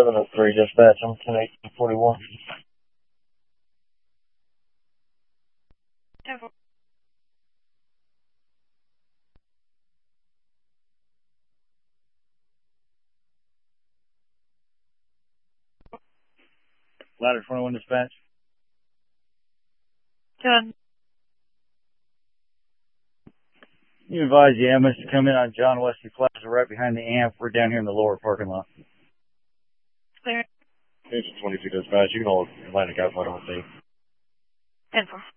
703 dispatch. I'm 10-1841. Ladder 21 dispatch. Done. You advise the ambulance to come in on John Wesley Plaza right behind the amp. We're down here in the lower parking lot. Clear. Station 22 dispatch. You can hold Atlantic Outside on the scene. 10-4.